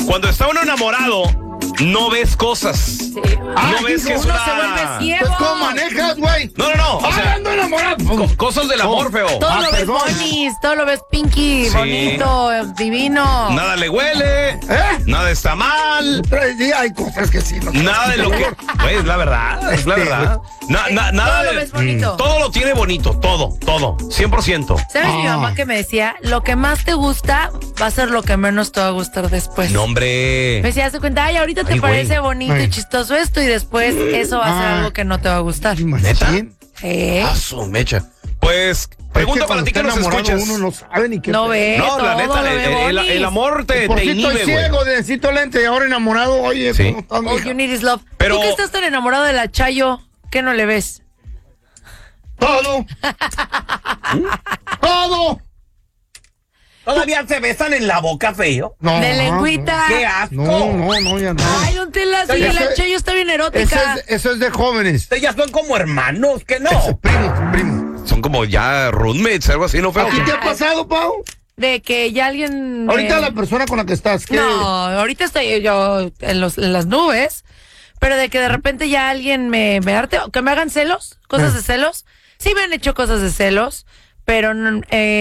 Cuando está uno enamorado, no ves cosas. Sí. No ves que es uno una... se vuelve ciego. Pues, ¿cómo manejas, güey? No. O sea, ando enamorado. cosas del amor, feo. Todo lo ves perdón. bonis, todo lo ves pinky, Sí. bonito, divino. Nada le huele. Nada está mal. 3 días hay cosas que sí. No Nada de lo que... Güey, es la verdad. Es la verdad. Nada Todo lo de... ves bonito. Todo lo tiene bonito. Todo. 100%. ¿Sabes mi mamá que me decía? Lo que más te gusta va a ser lo que menos te va a gustar después. No, hombre. Me decía, haz de cuenta, ay, ahorita te Ay, güey. parece bonito y chistoso esto y después eso va a ser algo que no te va a gustar. ¿Neta? Ah, su mecha. Pues, pregunta para ti que nos escuchas. Uno no sabe ni qué. No ve, No, todo la neta, lo ve bonis. el amor te Por si inhibe, estoy güey. ciego, necesito lente y ahora enamorado. Oye, Sí. ¿cómo estás, All mija? you need is love. Pero- ¿Tú que estás tan enamorado de la Chayo? ¿Qué no le ves? Todo. Todo. ¿Todavía se besan en la boca, feo? No. De lengüita. ¡Qué asco! No, ya no. Ay, don Tela, sí, Ese- la Chayo está bien erótica. Eso es de jóvenes. Ustedes ya son como hermanos, ¿que no? Primo. Son como ya roommates, algo así, ¿no, feo? ¿A ti te ha pasado, Pau? De que ya alguien... Ahorita la persona con la que estás, ¿qué? No, ahorita estoy yo en las nubes, pero de que de repente ya alguien me arte, que me hagan celos, cosas de celos. Sí me han hecho cosas de celos, pero no,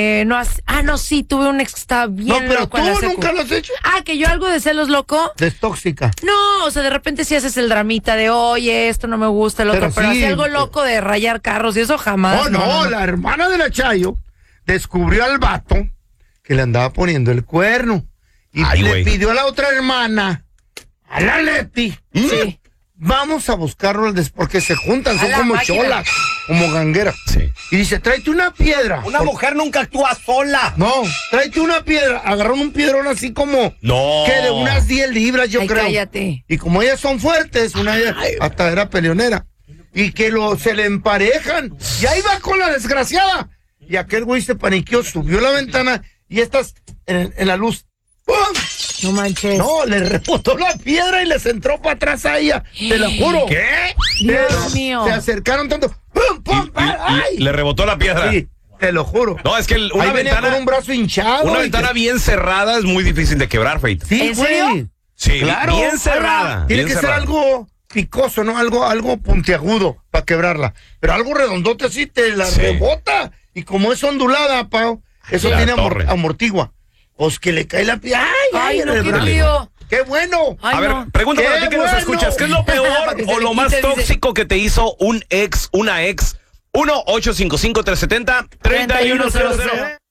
sí, tuve un ex que estaba bien No, pero loco en la tú secu. nunca lo has hecho. Que yo algo de celos, loco. Destóxica. No, o sea, de repente sí haces el dramita de, oye, esto no me gusta, el otro, pero sí, así algo loco de rayar carros y eso jamás. Oh, no, la hermana de la Chayo descubrió al vato que le andaba poniendo el cuerno. Y Ay, le güey. pidió a la otra hermana, a la Leti, Sí. vamos a buscarlo porque se juntan, son A la como máquina. cholas, como gangueras. Sí. Y dice, tráete una piedra. Una mujer nunca actúa sola. No, tráete una piedra. Agarraron un piedrón así como No. que de unas 10 libras, yo Ay, creo. cállate. Y como ellas son fuertes, una de ellas hasta era peleonera. Y que se le emparejan. Y ahí va con la desgraciada. Y aquel güey se paniqueó, subió la ventana y estas en la luz. ¡Pum! No manches. No, le rebotó la piedra y les entró para atrás a ella. Te lo juro. ¿Qué? Dios mío. Se acercaron tanto. ¡Pum, pum! ¡Ay! Le rebotó la piedra. Sí, te lo juro. No, es que una Ahí venía ventana... con un brazo hinchado. Una y ventana que- bien cerrada es muy difícil de quebrar, Feito. Sí, ¿En güey. serio? Sí, Claro. bien cerrada. Tiene bien que ser cerrada. algo picoso, ¿no? Algo puntiagudo para quebrarla. Pero algo redondote así te la Sí. rebota. Y como es ondulada, Pau, eso La tiene torre. amortigua. Pues que le cae la piedra. Ay, no, qué brazo. tío. ¡Qué bueno! Ay, A ver, no. pregunta ¡Qué para ti que nos bueno! escuchas. ¿Qué es lo peor Para que se o le lo más quite, dice. tóxico que te hizo un ex, una ex? 1-855-370-3100.